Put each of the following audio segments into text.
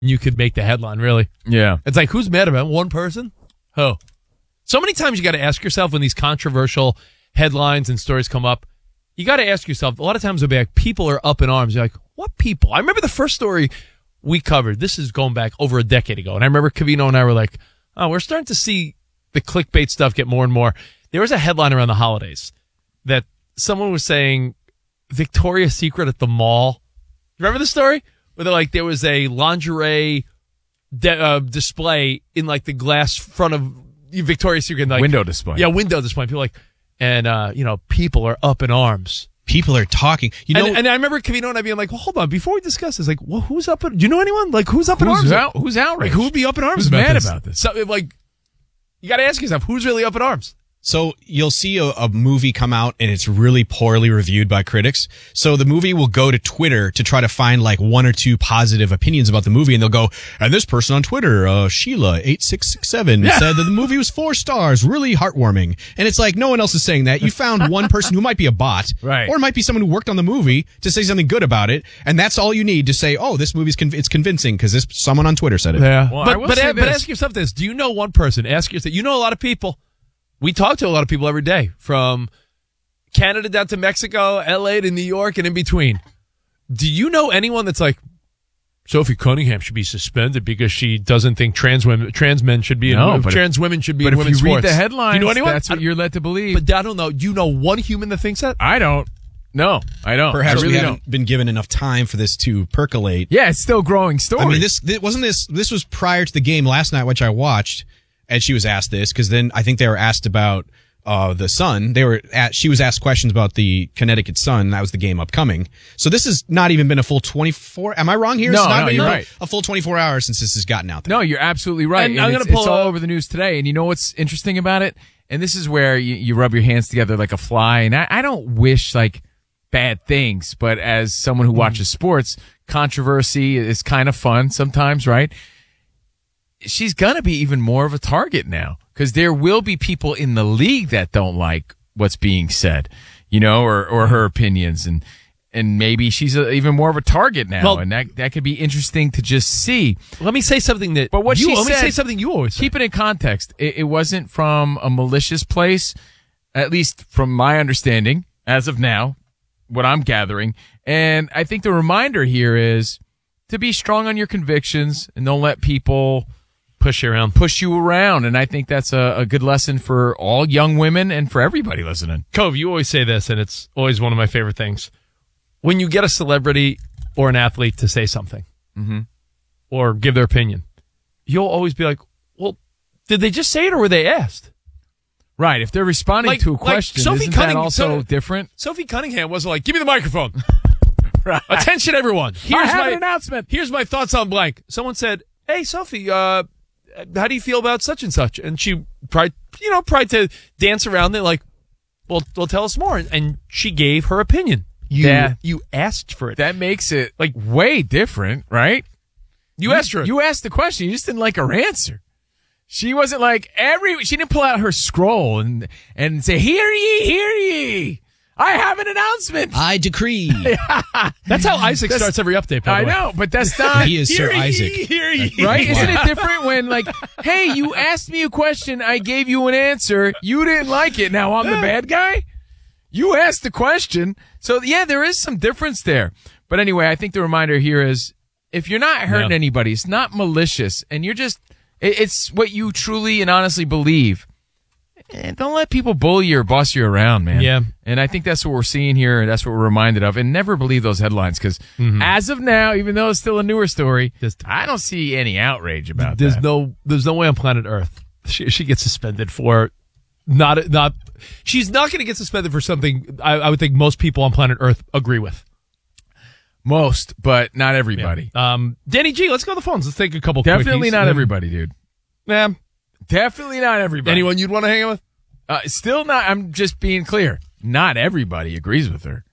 you could make the headline, really. Yeah. It's like, who's mad about it? One person? Who? So many times you got to ask yourself when these controversial headlines and stories come up, you got to ask yourself, a lot of times it'll be like, people are up in arms. You're like, what people? I remember the first story we covered. This is going back over a decade ago. And I remember Covino and I were like, oh, we're starting to see the clickbait stuff get more and more. There was a headline around the holidays that someone was saying Victoria's Secret at the mall. Remember the story? Where they're like, there was a lingerie display in like the glass front of Victoria's Secret. Like, window display. Yeah, window display. People like, and, people are up in arms. People are talking. And I remember Covino and I being like, well, hold on, before we discuss this, like, well, who's up in, do you know anyone? Like, who's up in arms? Who's outraged? Like, who would be up in arms who's about mad this? about this? So, like, you got to ask yourself, who's really up in arms? So you'll see a movie come out and it's really poorly reviewed by critics. So the movie will go to Twitter to try to find like one or two positive opinions about the movie. And they'll go, and this person on Twitter, Sheila8667 said that the movie was 4 stars, really heartwarming. And it's like, no one else is saying that. You found one person who might be a bot, right, or it might be someone who worked on the movie to say something good about it. And that's all you need to say, oh, this movie's it's convincing because someone on Twitter said it. Yeah. Well, but ask yourself this. Do you know one person? Ask yourself, you know a lot of people. We talk to a lot of people every day, from Canada down to Mexico, LA to New York, and in between. Do you know anyone that's like, Sophie Cunningham should be suspended because she doesn't think trans men should be trans women should be in women's sports? But if you read the headlines, do you know anyone? That's what you're led to believe. But I don't know. Do you know one human that thinks that? I don't. No, I don't. Perhaps I really we haven't been given enough time for this to percolate. Yeah, it's still a growing story. I mean, this was prior to the game last night, which I watched. And she was asked this because then I think they were asked about the Sun. She was asked questions about the Connecticut Sun. That was the game upcoming. So this has not even been a full 24. Am I wrong here? No, you're right. A full 24 hours since this has gotten out there. No, you're absolutely right. And it's all over the news today. And you know what's interesting about it? And this is where you rub your hands together like a fly. And I don't wish like bad things, but as someone who watches sports, controversy is kind of fun sometimes, right? She's going to be even more of a target now because there will be people in the league that don't like what's being said, or her opinions. And maybe she's even more of a target now. Well, and that could be interesting to just see. Let me say something let me say something you always say. Keep it in context. It wasn't from a malicious place, at least from my understanding as of now, what I'm gathering. And I think the reminder here is to be strong on your convictions and don't let people push you around. And I think that's a good lesson for all young women and for everybody listening. Cove, you always say this, and it's always one of my favorite things. When you get a celebrity or an athlete to say something or give their opinion, you'll always be like, well, did they just say it or were they asked? Right. If they're responding to a question, isn't that also different? Sophie Cunningham wasn't like, give me the microphone. Right. Attention, everyone. I have an announcement. Here's my thoughts on blank. Someone said, hey, Sophie, how do you feel about such and such? And she tried to dance around it like, well, tell us more. And she gave her opinion. You asked for it. That makes it like way different, right? You asked her. You asked the question. You just didn't like her answer. She wasn't like she didn't pull out her scroll and say, hear ye. I have an announcement. I decree. That's how Isaac starts every update, by the way. I know, but that's not. He is Sir Isaac. Right? Isn't it different when, like, hey, you asked me a question, I gave you an answer, you didn't like it, now I'm the bad guy? You asked the question. So, yeah, there is some difference there. But anyway, I think the reminder here is if you're not hurting anybody, it's not malicious, and you're just, it's what you truly and honestly believe. And don't let people bully you or boss you around, man. Yeah. And I think that's what we're seeing here, and that's what we're reminded of. And never believe those headlines, because as of now, even though it's still a newer story, I don't see any outrage about that. There's no way on planet Earth she gets suspended for not. She's not going to get suspended for something I would think most people on planet Earth agree with. Most, but not everybody. Yeah. Danny G, let's go to the phones. Let's take a couple. Definitely quickies. not everybody, dude. Yeah. Definitely not everybody. Anyone you'd want to hang out with? Still not. I'm just being clear. Not everybody agrees with her.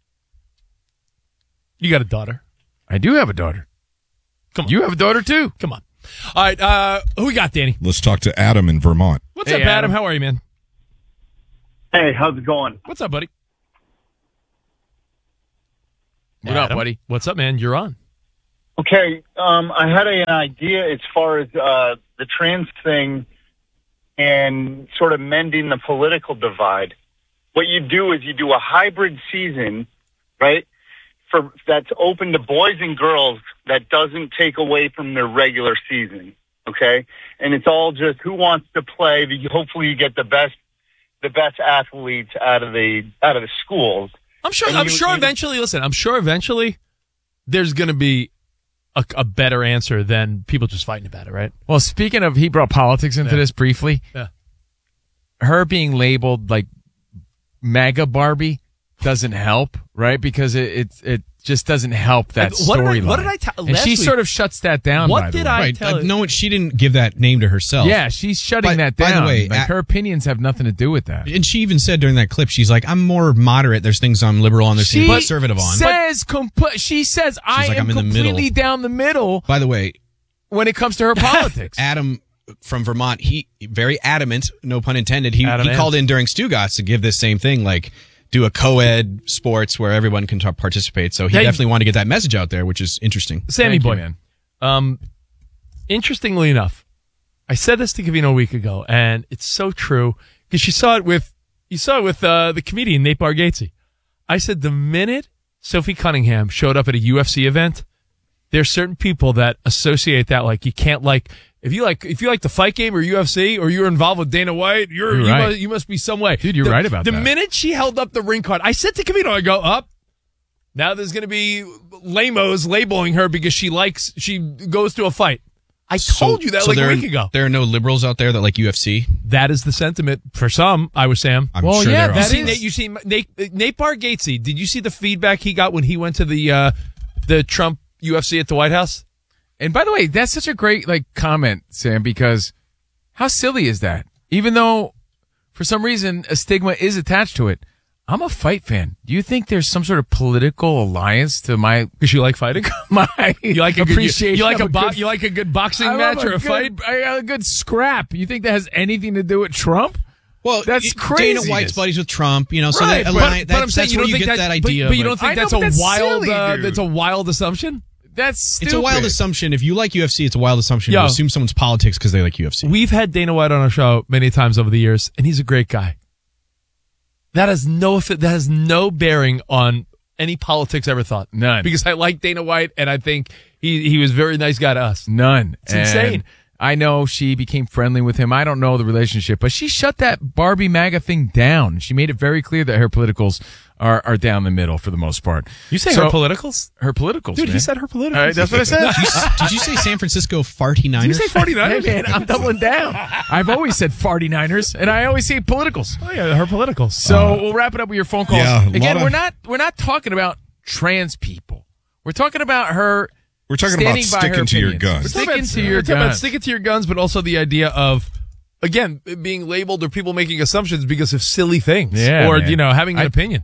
You got a daughter. I do have a daughter. Come on. You have a daughter too. Come on. All right. Who we got, Danny? Let's talk to Adam in Vermont. What's up, Adam? How are you, man? Hey, how's it going? What's up, buddy? What up, buddy? What's up, man? You're on. Okay, I had an idea as far as the trans thing and sort of mending the political divide. What you do is you do a hybrid season, right, that's open to boys and girls that doesn't take away from their regular season, okay? And it's all just who wants to play. Hopefully you get the best athletes out of the schools. I'm sure eventually there's going to be a better answer than people just fighting about it, right? Well, speaking of, he brought politics into this briefly. Yeah. Her being labeled like MAGA Barbie doesn't help, right? Because it just doesn't help that storyline. What did I tell? And she sort of shuts that down. What by the did way. I Right. tell? No, she didn't give that name to herself. Yeah, she's shutting that By down. the way, like, her opinions have nothing to do with that. And she even said during that clip, she's like, I'm more moderate. There's things I'm liberal on. There's things I'm conservative on. She says, I like, am I'm in the completely middle. down the middle By the way, when it comes to her politics. Adam from Vermont, he very adamant, no pun intended. He called in during Stugatz to give this same thing, like do a co-ed sports where everyone can participate. So he definitely wanted to get that message out there, which is interesting. Sammy Thank you, boy, man. Interestingly enough, I said this to Covino a week ago, and it's so true because you saw it with the comedian Nate Bargatze. I said the minute Sophie Cunningham showed up at a UFC event, there's certain people that associate that like you can't like. If you like the fight game or UFC or you're involved with Dana White, you must be some way. Dude, you're right about that. that. The minute she held up the ring card, I said to Covino, I go, up. Now there's going to be lamos labeling her because she goes to a fight. I told you that a week ago. There are no liberals out there that like UFC. That is the sentiment for some, I was Sam. I'm sure there are. You see Nate Bargatze, did you see the feedback he got when he went to the Trump UFC at the White House? And by the way, that's such a great comment, Sam, because how silly is that? Even though for some reason a stigma is attached to it. I'm a fight fan. Do you think there's some sort of political alliance to my because you like fighting? You like appreciation. You like a good boxing match or a fight? A good scrap. You think that has anything to do with Trump? Well, that's crazy. Dana White's buddies with Trump, so right, but I'm saying you don't think that idea. But you don't think that's a wild? Silly, that's a wild assumption. That's stupid. It's a wild assumption. If you like UFC, it's a wild assumption to assume someone's politics because they like UFC. We've had Dana White on our show many times over the years, and he's a great guy. That has no bearing on any politics ever thought. None. Because I like Dana White, and I think he was a very nice guy to us. None. It's insane. I know she became friendly with him. I don't know the relationship, but she shut that Barbie MAGA thing down. She made it very clear that her politicals are down the middle for the most part. You say her politicals? Her politicals, dude. Man. He said her politicals. That's what I said. Did you say San Francisco 49ers? Did you say 49ers? Hey, man, I'm doubling down. I've always said 49ers, and I always say politicals. Oh yeah, her politicals. So we'll wrap it up with your phone calls. Yeah, Again, we're not talking about trans people. We're talking about her. We're talking about sticking to your guns. Sticking to your guns. Sticking to your guns, but also the idea of, again, being labeled or people making assumptions because of silly things. Yeah, or, man. having an opinion.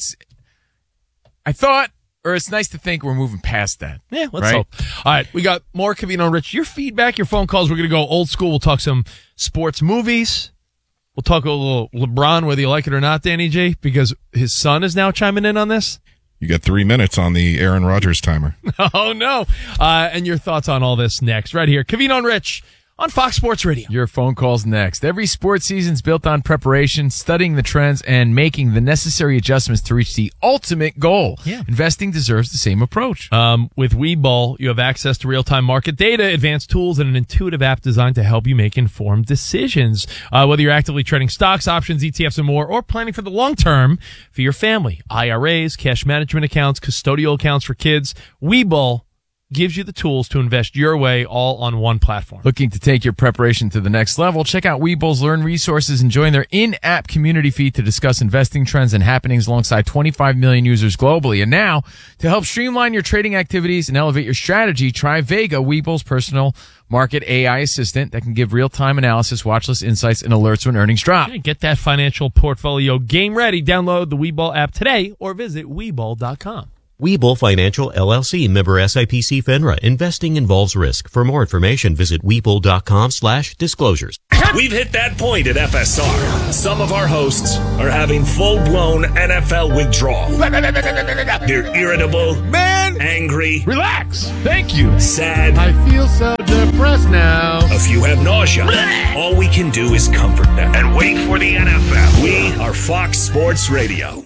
It's nice to think we're moving past that. Yeah, let's hope. All right, we got more Covino and Rich. Your feedback, your phone calls. We're going to go old school. We'll talk some sports movies. We'll talk a little LeBron, whether you like it or not, Danny G, because his son is now chiming in on this. You got 3 minutes on the Aaron Rodgers timer. Oh, no. And your thoughts on all this next, right here. Covino and Rich on Fox Sports Radio. Your phone calls next. Every sports season's built on preparation, studying the trends, and making the necessary adjustments to reach the ultimate goal. Yeah. Investing deserves the same approach. With Webull, you have access to real-time market data, advanced tools, and an intuitive app designed to help you make informed decisions. Whether you're actively trading stocks, options, ETFs, and more, or planning for the long term for your family, IRAs, cash management accounts, custodial accounts for kids, Webull gives you the tools to invest your way all on one platform. Looking to take your preparation to the next level? Check out Webull's Learn Resources and join their in-app community feed to discuss investing trends and happenings alongside 25 million users globally. And now, to help streamline your trading activities and elevate your strategy, try Vega, Webull's personal market AI assistant that can give real-time analysis, watchlist insights, and alerts when earnings drop. Get that financial portfolio game ready. Download the Webull app today or visit Webull.com. Webull Financial LLC, member SIPC FINRA. Investing involves risk. For more information, visit webull.com/disclosures. We've hit that point at FSR. Some of our hosts are having full-blown NFL withdrawal. They're irritable, angry, Relax. Thank you. sad. I feel so depressed now. A few have nausea. All we can do is comfort them and wait for the NFL. We are Fox Sports Radio.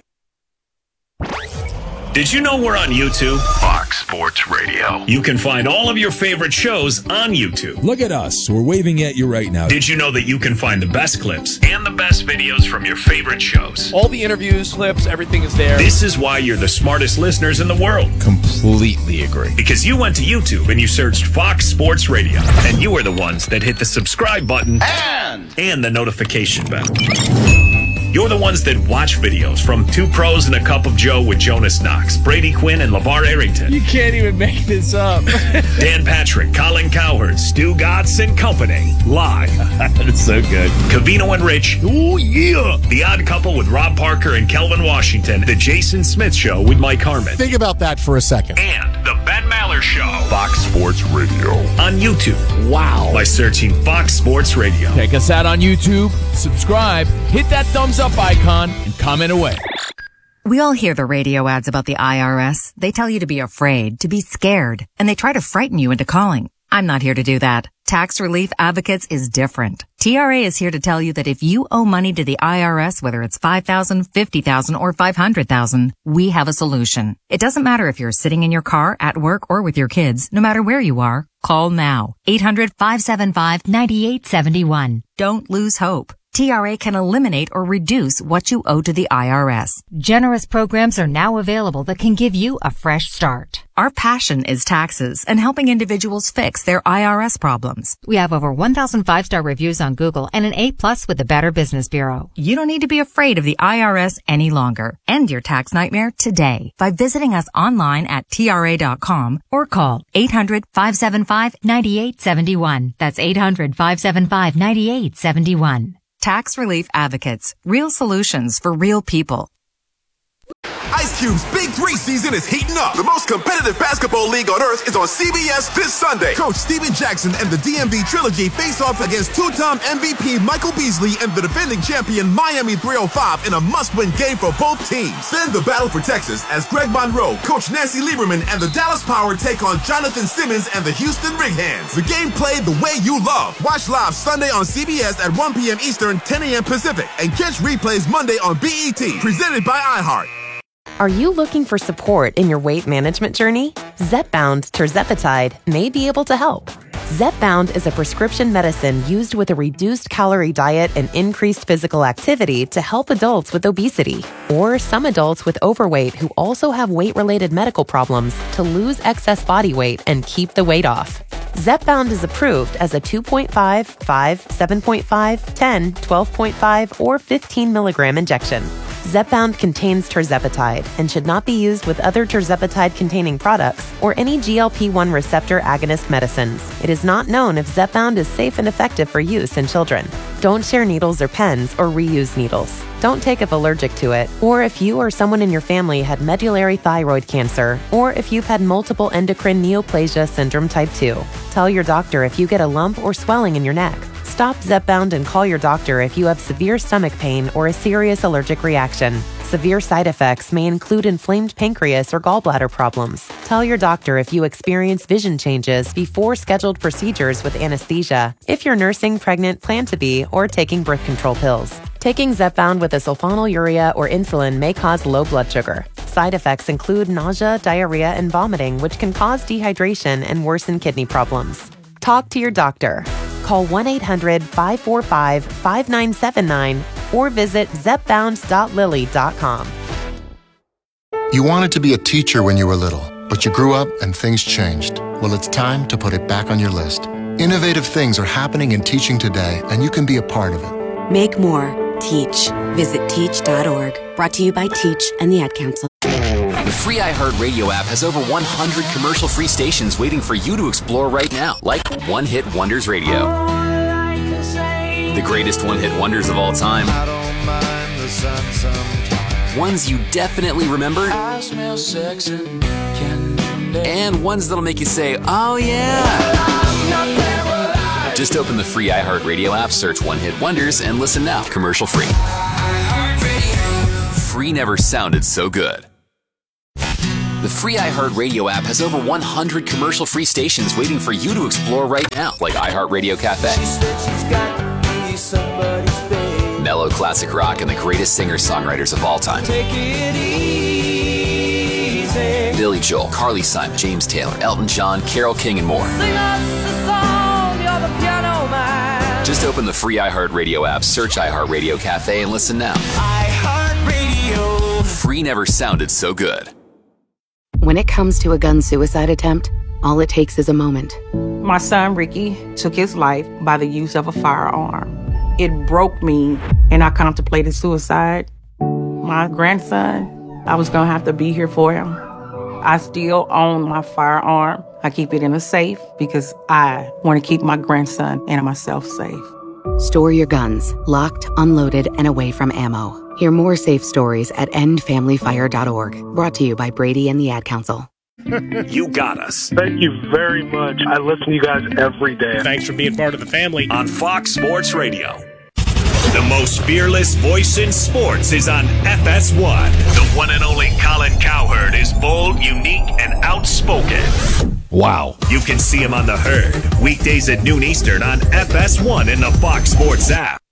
Did you know we're on YouTube? Fox Sports Radio. You can find all of your favorite shows on YouTube. Look at us. We're waving at you right now. Did you know that you can find the best clips and the best videos from your favorite shows? All the interviews, clips, everything is there. This is why you're the smartest listeners in the world. Completely agree. Because you went to YouTube and you searched Fox Sports Radio. And you were the ones that hit the subscribe button and the notification bell. You're the ones that watch videos from Two Pros and a Cup of Joe with Jonas Knox, Brady Quinn, and LeVar Arrington. You can't even make this up. Dan Patrick, Colin Cowherd, Stu Gatz and Company. Live. That's so good. Covino and Rich. Oh, yeah. The Odd Couple with Rob Parker and Kelvin Washington. The Jason Smith Show with Mike Harmon. Think about that for a second. And the Ben Maller Show. Fox Sports Radio. On YouTube. Wow. By searching Fox Sports Radio. Check us out on YouTube, subscribe, hit that thumbs up icon, and comment away. We all hear the radio ads about the IRS. They tell you to be afraid, to be scared, and they try to frighten you into calling. I'm not here to do that. Tax Relief Advocates is different. TRA is here to tell you that if you owe money to the IRS, whether it's $5,000, $50,000, or $500,000, we have a solution. It doesn't matter if you're sitting in your car, at work, or with your kids. No matter where you are, call now. 800-575-9871. Don't lose hope. TRA can eliminate or reduce what you owe to the IRS. Generous programs are now available that can give you a fresh start. Our passion is taxes and helping individuals fix their IRS problems. We have over 1,000 5-star reviews on Google and an A+ with the Better Business Bureau. You don't need to be afraid of the IRS any longer. End your tax nightmare today by visiting us online at TRA.com or call 800-575-9871. That's 800-575-9871. Tax Relief Advocates. Real solutions for real people. Ice Cube's Big 3 season is heating up. The most competitive basketball league on earth is on CBS this Sunday. Coach Steven Jackson and the DMV Trilogy face off against two-time MVP Michael Beasley and the defending champion Miami 305 in a must-win game for both teams. Then the battle for Texas as Greg Monroe, Coach Nancy Lieberman, and the Dallas Power take on Jonathan Simmons and the Houston Rig Hands. The game played the way you love. Watch live Sunday on CBS at 1 p.m. Eastern, 10 a.m. Pacific, and catch replays Monday on BET, presented by iHeart. Are you looking for support in your weight management journey? Zepbound tirzepatide may be able to help. Zepbound is a prescription medicine used with a reduced calorie diet and increased physical activity to help adults with obesity or some adults with overweight who also have weight-related medical problems to lose excess body weight and keep the weight off. Zepbound is approved as a 2.5, 5, 7.5, 10, 12.5, or 15 milligram injection. Zepbound contains tirzepatide and should not be used with other tirzepatide-containing products or any GLP-1 receptor agonist medicines. It is not known if Zepbound is safe and effective for use in children. Don't share needles or pens or reuse needles. Don't take if allergic to it, or if you or someone in your family had medullary thyroid cancer, or if you've had multiple endocrine neoplasia syndrome type 2. Tell your doctor if you get a lump or swelling in your neck. Stop Zepbound and call your doctor if you have severe stomach pain or a serious allergic reaction. Severe side effects may include inflamed pancreas or gallbladder problems. Tell your doctor if you experience vision changes before scheduled procedures with anesthesia, if you're nursing, pregnant, plan to be, or taking birth control pills. Taking Zepbound with a sulfonylurea or insulin may cause low blood sugar. Side effects include nausea, diarrhea, and vomiting, which can cause dehydration and worsen kidney problems. Talk to your doctor. Call 1-800-545-5979 or visit zepbound.lilly.com. You wanted to be a teacher when you were little, but you grew up and things changed. Well, it's time to put it back on your list. Innovative things are happening in teaching today, and you can be a part of it. Make more. Teach. Visit teach.org. Brought to you by Teach and the Ad Council. The free iHeartRadio app has over 100 commercial-free stations waiting for you to explore right now, like One Hit Wonders Radio. The greatest one-hit wonders of all time. Ones you definitely remember. I smell sex and candy. And ones that'll make you say, oh yeah. Just open the free iHeartRadio app, search One Hit Wonders, and listen now, commercial free. Free never sounded so good. The free iHeartRadio app has over 100 commercial-free stations waiting for you to explore right now, like iHeartRadio Cafe, mellow classic rock, and the greatest singer-songwriters of all time. Take it easy. Billy Joel, Carly Simon, James Taylor, Elton John, Carole King, and more. Sing us a song, you're the piano man. Just open the free iHeartRadio app, search iHeartRadio Cafe, and listen now. iHeartRadio. Free never sounded so good. When it comes to a gun suicide attempt, all it takes is a moment. My son, Ricky, took his life by the use of a firearm. It broke me, and I contemplated suicide. My grandson, I was going to have to be here for him. I still own my firearm. I keep it in a safe because I want to keep my grandson and myself safe. Store your guns, locked, unloaded, and away from ammo. Hear more safe stories at endfamilyfire.org. Brought to you by Brady and the Ad Council. You got us. Thank you very much. I listen to you guys every day. Thanks for being part of the family. On Fox Sports Radio. The most fearless voice in sports is on FS1. The one and only Colin Cowherd is bold, unique, and outspoken. Wow. You can see him on The Herd, weekdays at noon Eastern on FS1 in the Fox Sports app.